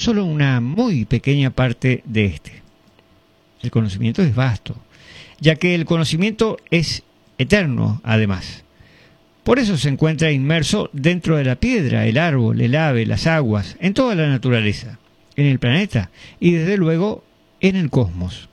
solo una muy pequeña parte de este. El conocimiento es vasto, ya que el conocimiento es eterno, además. Por eso se encuentra inmerso dentro de la piedra, el árbol, el ave, las aguas, en toda la naturaleza, en el planeta y desde luego en el cosmos.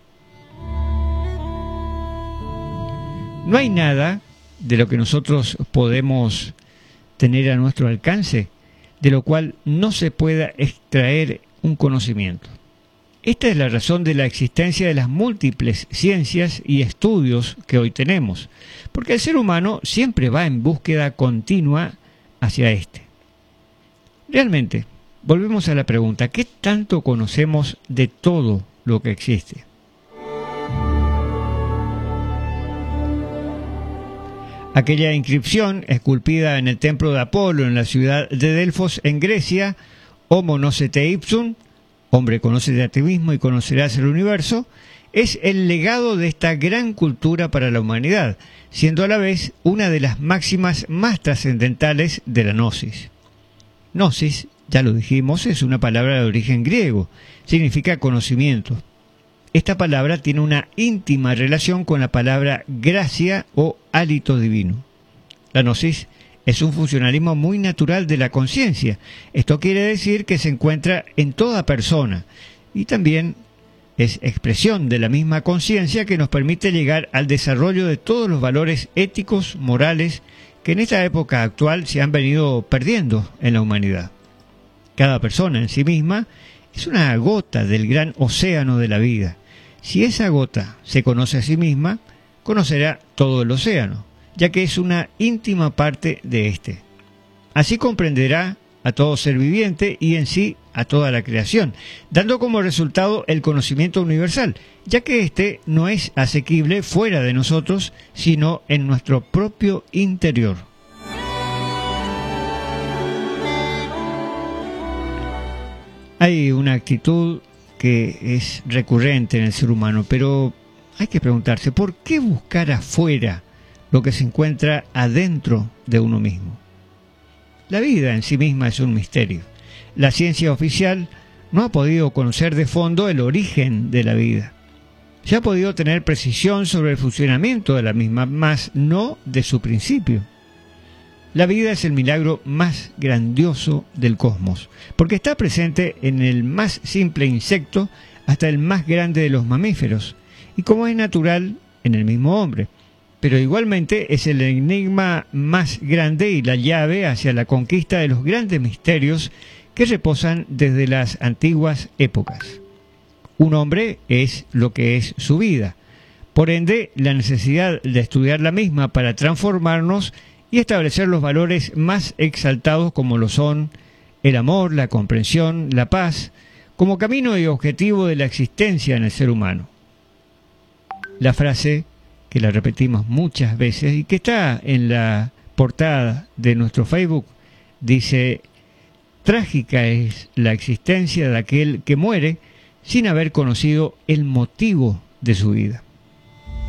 No hay nada de lo que nosotros podemos tener a nuestro alcance, de lo cual no se pueda extraer un conocimiento. Esta es la razón de la existencia de las múltiples ciencias y estudios que hoy tenemos, porque el ser humano siempre va en búsqueda continua hacia este. Realmente, volvemos a la pregunta, ¿qué tanto conocemos de todo lo que existe? Aquella inscripción esculpida en el templo de Apolo en la ciudad de Delfos, en Grecia, Homo nocete ipsum, hombre, conócete a ti mismo y conocerás el universo, es el legado de esta gran cultura para la humanidad, siendo a la vez una de las máximas más trascendentales de la gnosis. Gnosis, ya lo dijimos, es una palabra de origen griego, significa conocimiento. Esta palabra tiene una íntima relación con la palabra gracia o hálito divino. La gnosis es un funcionalismo muy natural de la conciencia. Esto quiere decir que se encuentra en toda persona y también es expresión de la misma conciencia que nos permite llegar al desarrollo de todos los valores éticos, morales, que en esta época actual se han venido perdiendo en la humanidad. Cada persona en sí misma es una gota del gran océano de la vida. Si esa gota se conoce a sí misma, conocerá todo el océano, ya que es una íntima parte de éste. Así comprenderá a todo ser viviente y en sí a toda la creación, dando como resultado el conocimiento universal, ya que éste no es asequible fuera de nosotros, sino en nuestro propio interior. Hay una actitud que es recurrente en el ser humano, pero hay que preguntarse, ¿por qué buscar afuera lo que se encuentra adentro de uno mismo? La vida en sí misma es un misterio. La ciencia oficial no ha podido conocer de fondo el origen de la vida. Se ha podido tener precisión sobre el funcionamiento de la misma, mas no de su principio. La vida es el milagro más grandioso del cosmos, porque está presente en el más simple insecto hasta el más grande de los mamíferos, y como es natural, en el mismo hombre. Pero igualmente es el enigma más grande y la llave hacia la conquista de los grandes misterios que reposan desde las antiguas épocas. Un hombre es lo que es su vida. Por ende, la necesidad de estudiar la misma para transformarnos y establecer los valores más exaltados como lo son el amor, la comprensión, la paz, como camino y objetivo de la existencia en el ser humano. La frase, que la repetimos muchas veces y que está en la portada de nuestro Facebook, dice: trágica es la existencia de aquel que muere sin haber conocido el motivo de su vida.